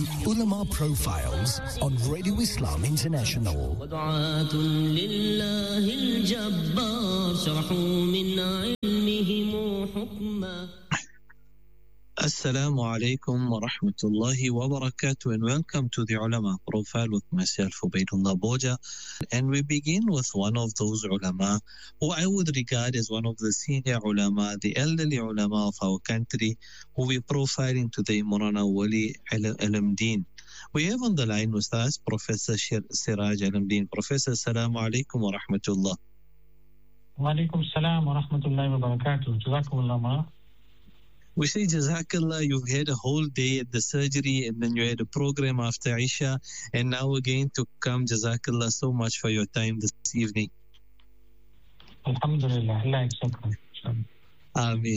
Ulama Profiles on Radio Islam International. Assalamu alaikum wa rahmatullahi wa barakatuh, and welcome to the Ulama Profile with myself, Ubaidullah Boja. And we begin with one of those ulama who I would regard as one of the senior ulama, the elderly ulama of our country, who we profile into the Maulana Wali Alamdeen. We have on the line with us Professor Siraj Alamdeen. Professor, assalamu alaikum wa rahmatullah. Wa alaikum salam wa rahmatullahi wa barakatuh. Jazakumullah. We say Jazakallah, you've had a whole day at the surgery and then you had a program after Isha and now again to come. Jazakallah so much for your time this evening. Alhamdulillah, Allah accept. Ameen.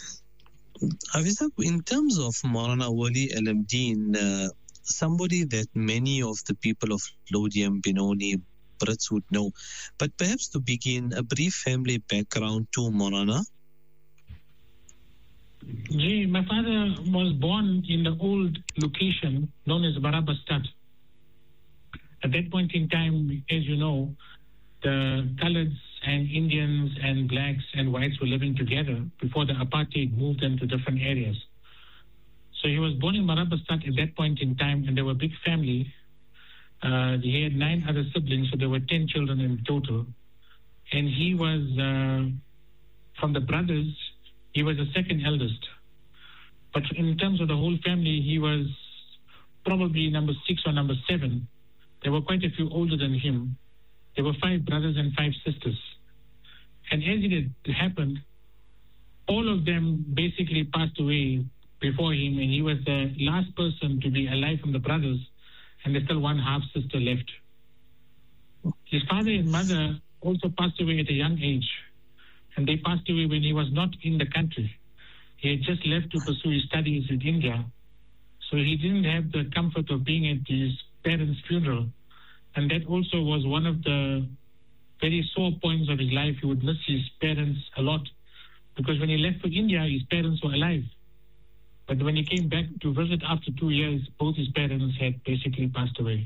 In terms of Maulana Wali Alamdeen, somebody that many of the people of Lodium, Benoni, Brits would know, but perhaps to begin, a brief family background to Maulana. My father was born in the old location known as Barabastad. At that point in time, as you know, the Coloreds and Indians and blacks and whites were living together before the apartheid moved them to different areas. So he was born in Barabastad at that point in time, and they were a big family. He had 9 other siblings, so there were 10 children in total. And he was, from the brothers, he was the second eldest. But in terms of the whole family, he was probably number 6 or number 7. There were quite a few older than him. There were 5 brothers and 5 sisters. And as it had happened, all of them basically passed away before him, and he was the last person to be alive from the brothers, and there's still 1 half sister left. His father and mother also passed away at a young age. And they passed away when he was not in the country. He had just left to pursue his studies in India. So he didn't have the comfort of being at his parents' funeral. And that also was one of the very sore points of his life. He would miss his parents a lot. Because when he left for India, his parents were alive. But when he came back to visit after 2 years, both his parents had basically passed away.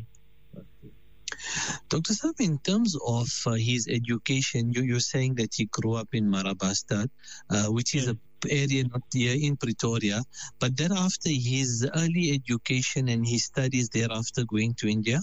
Dr. Saab, in terms of his education, you're saying that he grew up in Marabastad, which is an area not here in Pretoria, but thereafter his early education and his studies thereafter going to India?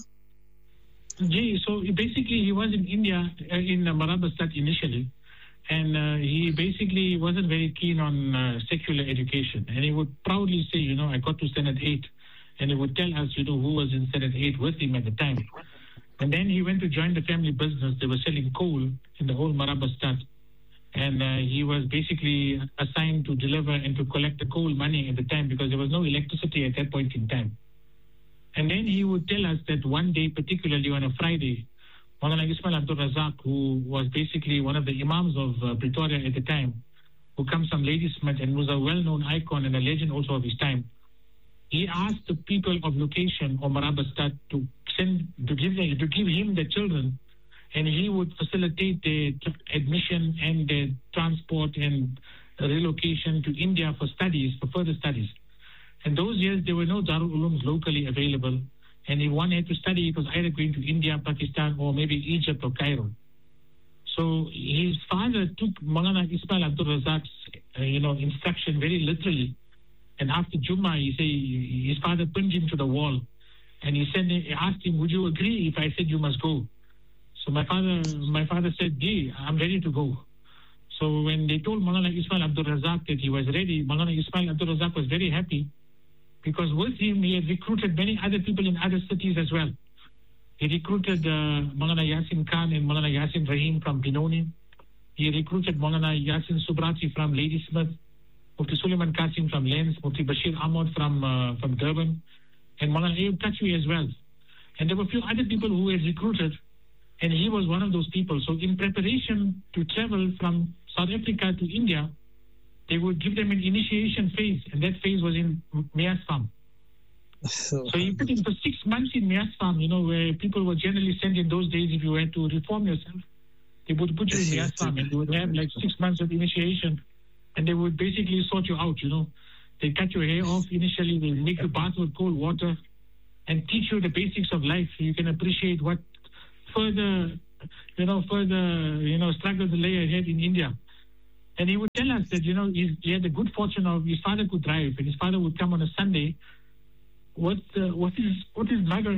So basically he was in India, in Marabastad initially, and he basically wasn't very keen on secular education. And he would proudly say, I got to Standard 8, and he would tell us, who was in Standard 8 with him at the time. And then he went to join the family business. They were selling coal in the whole Marabastad. And he was basically assigned to deliver and to collect the coal money at the time because there was no electricity at that point in time. And then he would tell us that one day, particularly on a Friday, Maulana Ismail Abdul Razak, who was basically one of the imams of Pretoria at the time, who comes from Ladysmith and was a well-known icon and a legend also of his time, he asked the people of location or Marabastad to give him the children, and he would facilitate their admission and their transport and relocation to India for studies, for further studies. In those years, there were no Darul Ulums locally available, and if one had to study, it was either going to India, Pakistan, or maybe Egypt or Cairo. So his father took Maulana Ismail Abdul Razak's, instruction very literally. And after Jummah, his father pinned him to the wall. And he asked him, would you agree if I said you must go? So my father said, I'm ready to go. So when they told Maulana Ismail Abdul Razak that he was ready, Maulana Ismail Abdul Razak was very happy because with him he had recruited many other people in other cities as well. He recruited Maulana Yasin Khan and Maulana Yasin Rahim from Benoni. He recruited Maulana Yasin Subrati from Ladysmith, Mufti Suleiman Qasim from Lens, Mufti Bashir Ahmad from Durban, and Maulana Ayub Kachwi as well. And there were a few other people who had recruited, and he was one of those people. So in preparation to travel from South Africa to India, they would give them an initiation phase, and that phase was in Mias Farm. So he put him for 6 months in Mias Farm, where people were generally sent in those days if you had to reform yourself. They would put you in Mias Farm, and you would have like 6 months of initiation, and they would basically sort you out, They cut your hair off initially, they make you bath with cold water, and teach you the basics of life. You can appreciate what further struggles lay ahead in India. And he would tell us that, he had the good fortune of his father could drive, and his father would come on a Sunday. What his mother,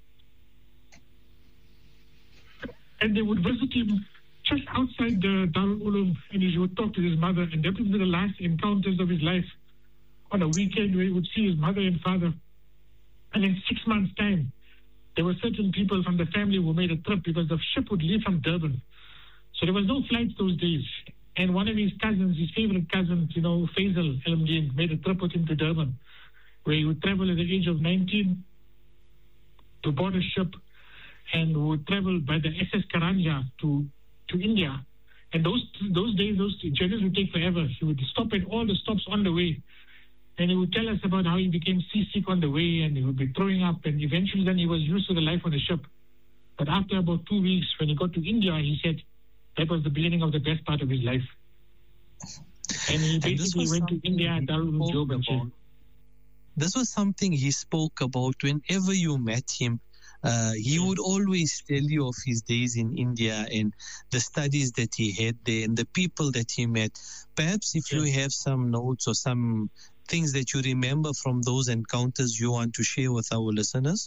and they would visit him just outside the Darul Uloom, and he would talk to his mother, and that would be the last encounters of his life on a weekend where he would see his mother and father. And in 6 months' time, there were certain people from the family who made a trip because the ship would leave from Durban. So there was no flights those days. And one of his cousins, his favorite cousin, Faisal Al-Mdin, made a trip with him to Durban, where he would travel at the age of 19 to board a ship and would travel by the SS Karanja to India. And those days, those journeys would take forever. He would stop at all the stops on the way. And he would tell us about how he became seasick on the way, and he would be throwing up, and eventually then he was used to the life on the ship. But after about 2 weeks, when he got to India, he said that was the beginning of the best part of his life. And he basically went to India and Darul Uloom. This was something he spoke about whenever you met him. He would always tell you of his days in India and the studies that he had there and the people that he met. Perhaps if you have some notes or some things that you remember from those encounters you want to share with our listeners?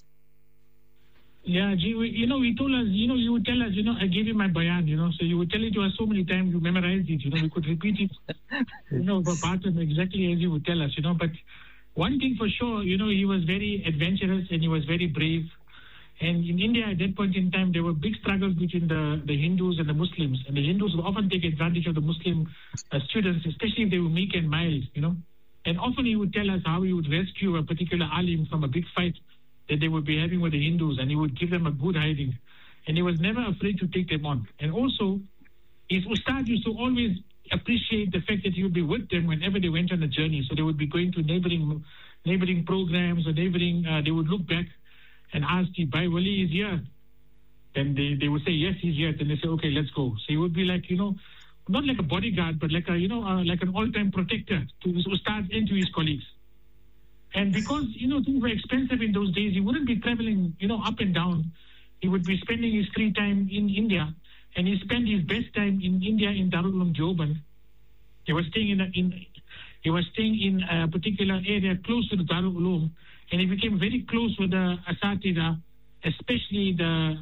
Yeah, he told us, you would tell us, I gave you my bayan, so you would tell it to us so many times, you memorized it, we could repeat it, verbatim exactly as you would tell us, But one thing for sure, he was very adventurous and he was very brave. And in India at that point in time, there were big struggles between the Hindus and the Muslims. And the Hindus would often take advantage of the Muslim students, especially if they were meek and mild, And often he would tell us how he would rescue a particular alim from a big fight that they would be having with the Hindus, and he would give them a good hiding. And he was never afraid to take them on. And also, his ustad used to always appreciate the fact that he would be with them whenever they went on a journey. So they would be going to neighboring programs or they would look back and ask, Bhai Wali is here. Then they would say, yes, he's here. Then they say, okay, let's go. So he would be like, not like a bodyguard, but like like an all-time protector to his ustad and to his colleagues. And because, things were expensive in those days, he wouldn't be traveling, up and down. He would be spending his free time in India, and he spent his best time in India in Darul Uloom Deoband. He was staying in a particular area close to the Darul Uloom, and he became very close with the Asatida, especially the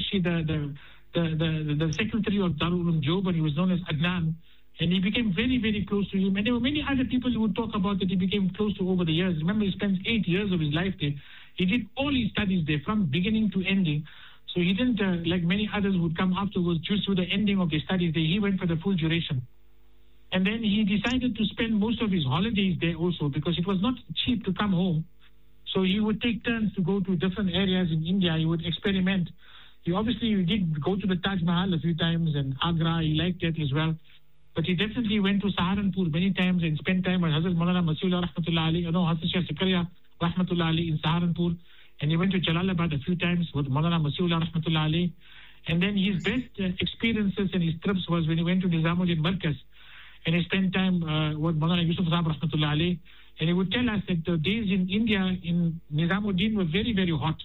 secretary of Darul Uloom Deoband. He was known as Adnan. And he became very, very close to him. And there were many other people who would talk about that he became close to over the years. Remember, he spent 8 years of his life there. He did all his studies there from beginning to ending. So he didn't, like many others would come afterwards, just to the ending of the studies there. He went for the full duration. And then he decided to spend most of his holidays there also, because it was not cheap to come home. So he would take turns to go to different areas in India. He would experiment. He did go to the Taj Mahal a few times, and Agra, he liked that as well. But he definitely went to Saharanpur many times and spent time with Hazrat Maulana Masiullah Rahmatullah Ali, Hazrat Shah Zakaria Rahmatullah Ali in Saharanpur. And he went to Jalalabad a few times with Maulana Masiullah Rahmatullah Ali. And then his best experiences and his trips was when he went to Nizamuddin Markaz. And he spent time with Maulana Yusuf Sahab Rahmatullah Ali. And he would tell us that the days in India in Nizamuddin were very, very hot.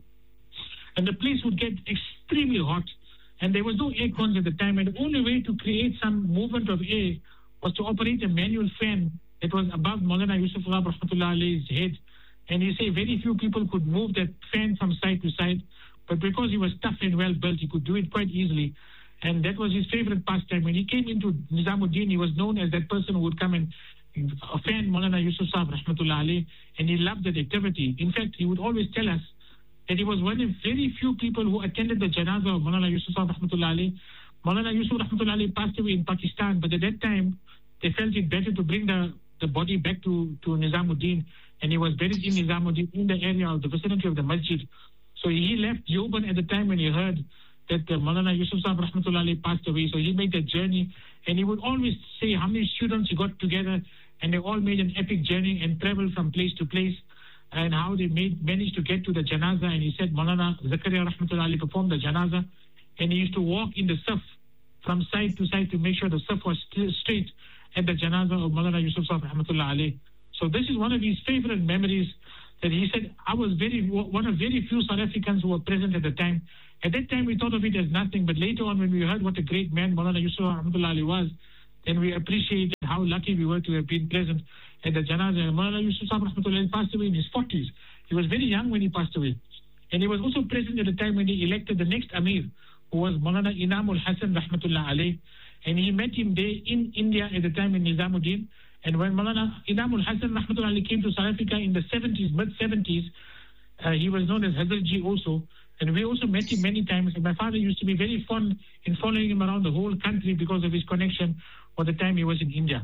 And the place would get extremely hot. And there was no air cons at the time, and the only way to create some movement of air was to operate a manual fan that was above Maulana Yusuf Rahmatullah Ali's head. And he said very few people could move that fan from side to side, but because he was tough and well built, he could do it quite easily. And that was his favorite pastime. When he came into Nizamuddin, he was known as that person who would come and fan Maulana Yusuf Rahmatullah Ali, and he loved that activity. In fact, he would always tell us that he was one of very few people who attended the janazah of Maulana Yusuf Rahmatullah Ali. Maulana Yusuf Rahmatullah Ali passed away in Pakistan, but at that time, they felt it better to bring the body back to Nizamuddin, and he was buried in Nizamuddin in the area of the vicinity of the masjid. So he left Deoband at the time when he heard that Maulana Yusuf Rahmatullah Ali passed away. So he made that journey, and he would always say how many students he got together, and they all made an epic journey and traveled from place to place, and how they managed to get to the janazah. And he said Maulana Zakaria Rahmatullah Ali performed the janazah, and he used to walk in the saf from side to side to make sure the saf was straight at the janazah of Maulana Yusuf Rahmatullah Ali. So this is one of his favorite memories, that he said, I was one of very few South Africans who were present at the time. At that time, we thought of it as nothing, but later on, when we heard what a great man Maulana Yusuf Rahmatullah Ali was, then we appreciated how lucky we were to have been present at the janazah. Maulana Yusuf Rahmatullah Ali passed away in his 40s. He was very young when he passed away. And he was also present at the time when they elected the next Amir, who was Maulana Inamul Hasan Rahmatullah Ali. And he met him there in India at the time in Nizamuddin. And when Maulana Inamul Hasan Rahmatullah Ali came to South Africa in the 70s, mid-70s, he was known as Hazrat Ji also. And we also met him many times. And my father used to be very fond in following him around the whole country because of his connection for the time he was in India.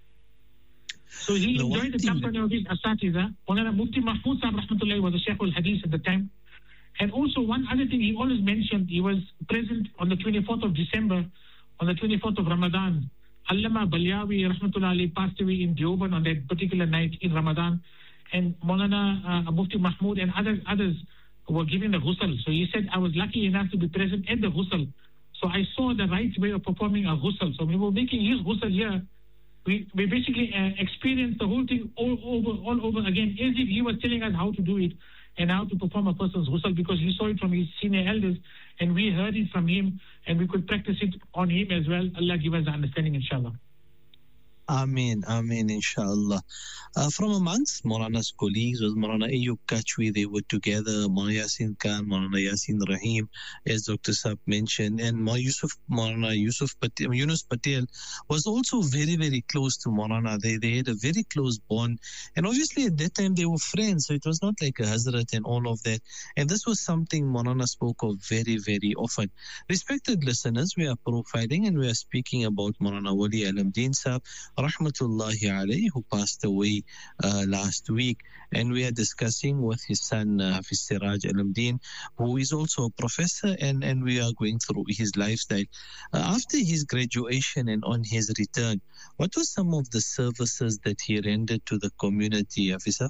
So he enjoyed the company of his Asatiza. Maulana Mufti Mahmood Sahib Rahmatullah was a Shaykh al-Hadith at the time. And also one other thing he always mentioned, he was present on the 24th of December, on the 24th of Ramadan. Allama Balyawi Rahmatullah Ali passed away in Deoban on that particular night in Ramadan. And Maulana Mufti Mahmood and others were giving the ghusl. So he said, I was lucky enough to be present at the ghusl. So I saw the right way of performing a ghusl. So when we were making his ghusl here, we basically experienced the whole thing all over again, as if he was telling us how to do it and how to perform a person's ghusl, because he saw it from his senior elders and we heard it from him and we could practice it on him as well. Allah give us the understanding, inshallah. Ameen, inshallah. From amongst Maulana's colleagues was Maulana Ayyub Kachwi. They were together, Maulana Yasin Khan, Maulana Yasin Rahim, as Dr. Saab mentioned, and Maulana Yunus Patel was also very, very close to Maulana. They had a very close bond, and obviously at that time they were friends, so it was not like a Hazrat and all of that. And this was something Maulana spoke of very, very often. Respected listeners, we are profiling and we are speaking about Maulana Wali Alamdeen Saab Rahmatullahi alayhi, who passed away last week, and we are discussing with his son Hafiz Siraj Alamdeen, who is also a professor, and we are going through his lifestyle. After his graduation and on his return, what were some of the services that he rendered to the community, Hafiza?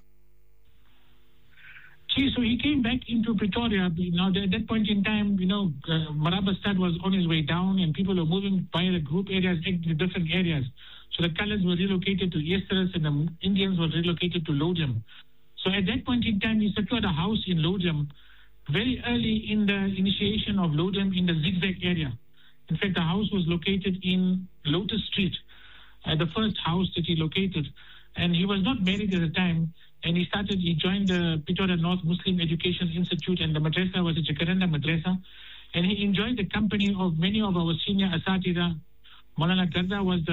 So he came back into Pretoria. Now, at that point in time, Maraba Stad was on his way down and people were moving by the group areas into different areas. So the colors were relocated to Easteras and the Indians were relocated to Lodium. So at that point in time, he secured a house in Lodium very early in the initiation of Lodium in the Zigzag area. In fact, the house was located in Lotus Street, the first house that he located. And he was not married at the time. And he joined the Pretoria North Muslim Education Institute, and the madrasa was a Jacaranda madrasa. And he enjoyed the company of many of our senior asatida. Maulana Garda was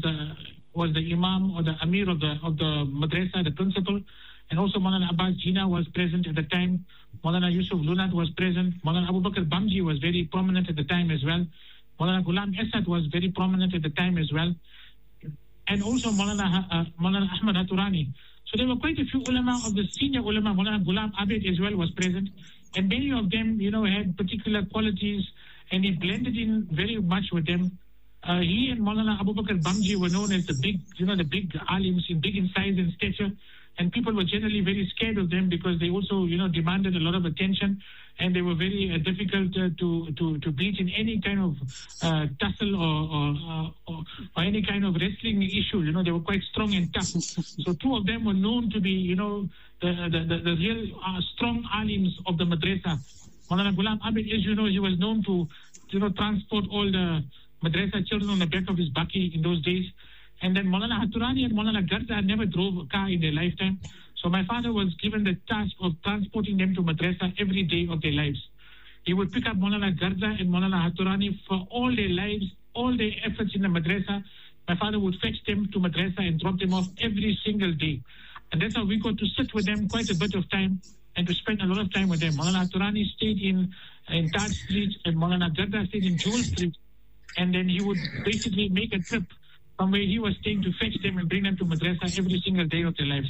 the imam or the amir of the madrasa, the principal. And also Maulana Abbas Jina was present at the time. Maulana Yusuf Lunat was present. Maulana Abu Bakr Bamji was very prominent at the time as well. Maulana Ghulam Asad was very prominent at the time as well. And also Maulana Ahmad Haturani. So there were quite a few ulama of the senior ulama. Maulana Ghulam Abid as well was present. And many of them, had particular qualities, and he blended in very much with them. He and Maulana Abu Bakr Bamji were known as the big alims, big in size and stature. And people were generally very scared of them because they also, demanded a lot of attention, and they were very difficult to beat in any kind of tussle or any kind of wrestling issue. They were quite strong and tough. So two of them were known to be, the real strong alims of the madrasa. Maulana Ghulam Abid, as you know, he was known to, transport all the madrasa children on the back of his baki in those days. And then Maulana Haturani and Maulana Garda never drove a car in their lifetime. So my father was given the task of transporting them to madrasa every day of their lives. He would pick up Maulana Garda and Maulana Haturani for all their lives, all their efforts in the madrasa. My father would fetch them to madrasa and drop them off every single day. And that's how we got to sit with them quite a bit of time and to spend a lot of time with them. Maulana Haturani stayed in Taj Street and Maulana Garda stayed in Jewel Street. And then he would basically make a trip from where he was staying to fetch them and bring them to madrasa every single day of their lives.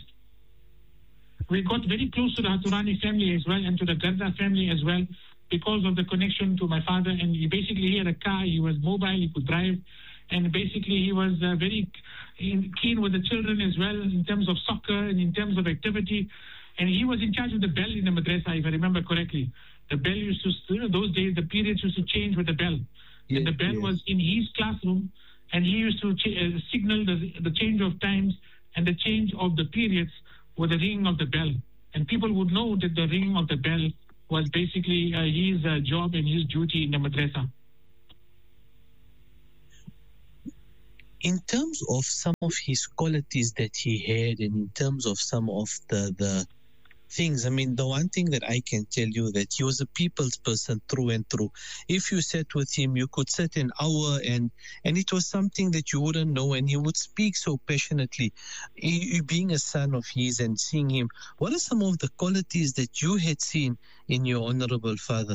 We got very close to the Haturani family as well and to the Garda family as well because of the connection to my father. And he had a car, he was mobile, he could drive. And basically he was very keen with the children as well in terms of soccer and in terms of activity. And he was in charge of the bell in the madrasa, if I remember correctly. The bell used to, those days, the periods used to change with the bell. Yeah, and the bell was in his classroom. And he used to signal the change of times and the change of the periods with the ringing of the bell. And people people would know that the ringing of the bell was basically his job and his duty in the madrasa. In terms of some of his qualities that he had, and in terms of some of the things, I mean, the one thing that I can tell you that he was a people's person through and through. If you sat with him, you could sit an hour and it was something that you wouldn't know, and he would speak so passionately. Being a son of his and seeing him, what are some of the qualities that you had seen in your honorable father?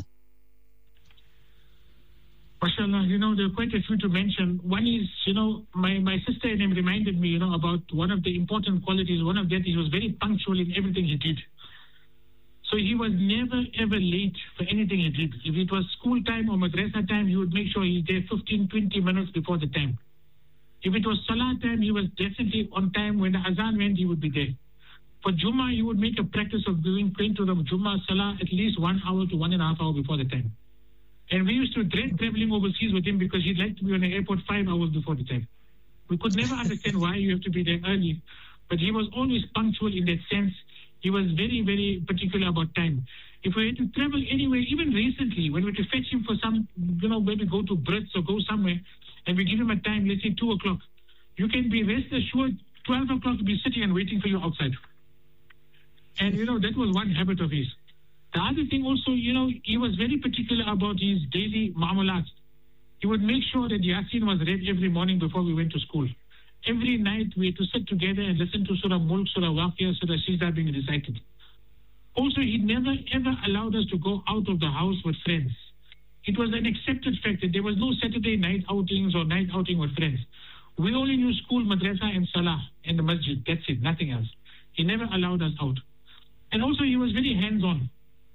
MashaAllah, there are quite a few to mention. One is, my sister and him reminded me, about one of the important qualities. One of that, he was very punctual in everything he did. So he was never, ever late for anything he did. If it was school time or madrasa time, he would make sure he's there 15, 20 minutes before the time. If it was salah time, he was definitely on time. When the azan went, he would be there. For Jummah, he would make a practice of going to the Jummah salah at least 1 hour to 1.5 hours before the time. And we used to dread traveling overseas with him because he'd like to be on the airport 5 hours before the time. We could never understand why you have to be there early. But he was always punctual in that sense. He was very, very particular about time. If we had to travel anywhere, even recently, when we had to fetch him for some, maybe go to Brits or go somewhere, and we give him a time, let's say 2 o'clock, you can be rest assured 12 o'clock to be sitting and waiting for you outside. And, that was one habit of his. The other thing also, he was very particular about his daily mu'amalat. He would make sure that Yasin was read every morning before we went to school. Every night we had to sit together and listen to Surah Mulk, Surah Waqiyah, Surah Sajdah being recited. Also, he never ever allowed us to go out of the house with friends. It was an accepted fact that there was no Saturday night outings or night outing with friends. We only knew school, madrasa and salah and the masjid. That's it, nothing else. He never allowed us out. And also he was very hands-on.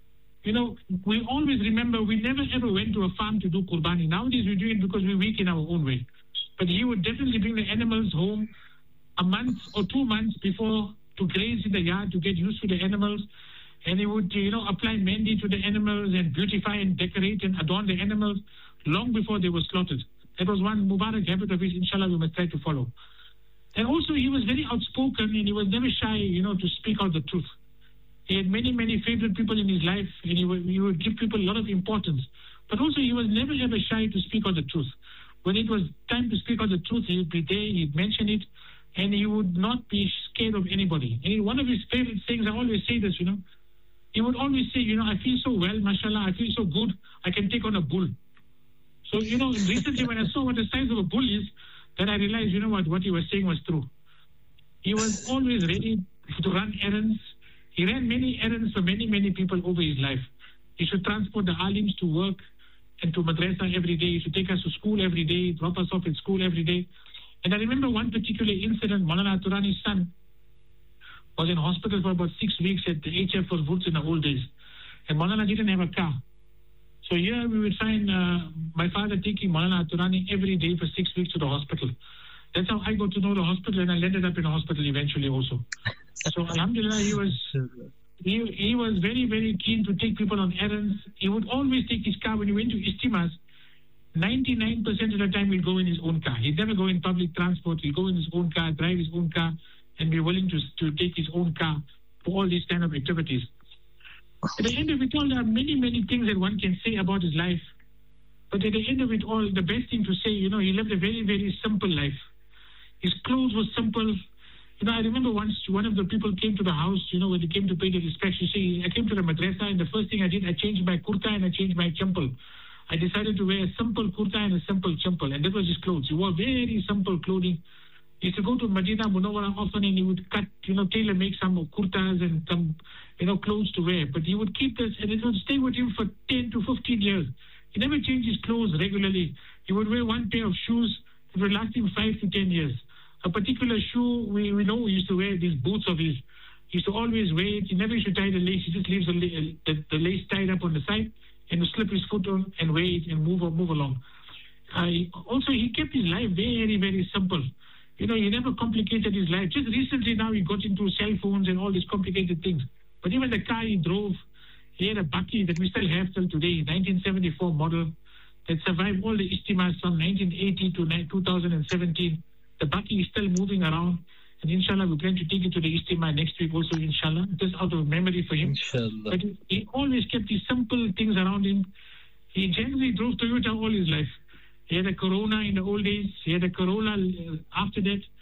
We always remember we never ever went to a farm to do qurbani. Nowadays we do it because we're weak in our own way. But he would definitely bring the animals home a month or 2 months before to graze in the yard to get used to the animals. And he would, apply mehndi to the animals and beautify and decorate and adorn the animals long before they were slaughtered. That was one Mubarak habit of his, inshallah, we must try to follow. And also he was very outspoken and he was never shy, to speak out the truth. He had many, many favorite people in his life, and he would give people a lot of importance. But also he was never ever shy to speak out the truth. When it was time to speak out the truth, he would be there, he'd mention it, and he would not be scared of anybody. And one of his favorite things, I always say this, he would always say, I feel so well, mashallah, I feel so good, I can take on a bull. So, recently when I saw what the size of a bull is, then I realized, what he was saying was true. He was always ready to run errands. He ran many errands for many, many people over his life. He should transport the alims to work and to madrasa every day. He should take us to school every day, drop us off at school every day. And I remember one particular incident. Maulana Turani's son was in hospital for about 6 weeks at the HF for Woods in the old days. And Maulana didn't have a car. So here we would find my father taking Maulana Turani every day for 6 weeks to the hospital. That's how I got to know the hospital, and I ended up in a hospital eventually also. So alhamdulillah, he was very, very keen to take people on errands. He would always take his car when he went to Istimas. 99% of the time he'd go in his own car. He'd never go in public transport. He'd go in his own car, drive his own car, and be willing to take his own car for all these kind of activities. At the end of it all, there are many, many things that one can say about his life. But at the end of it all, the best thing to say, he lived a very, very simple life. His clothes were simple. I remember once one of the people came to the house, when they came to pay their respects. You see, I came to the madrasa, and the first thing I did, I changed my kurta and I changed my champal. I decided to wear a simple kurta and a simple champal, and that was his clothes. He wore very simple clothing. He used to go to Medina Munawwara often, and he would cut, tailor make some kurtas and some, clothes to wear. But he would keep this, and it would stay with him for 10 to 15 years. He never changed his clothes regularly. He would wear one pair of shoes that would last him 5 to 10 years. A particular shoe, we know he used to wear these boots of his. He used to always wear it. He never used to tie the lace. He just leaves the lace tied up on the side and slip his foot on and wear it and move along. Also, he kept his life very, very simple. He never complicated his life. Just recently now he got into cell phones and all these complicated things. But even the car he drove, he had a Bakki that we still have till today, 1974 model, that survived all the istimas from 1980 to 2017. The Bakki is still moving around. And inshallah, we plan to take it to the Istima next week also, inshallah, just out of memory for him. Inshallah. But he always kept these simple things around him. He generally drove Toyota all his life. He had a Corona in the old days. He had a Corolla after that.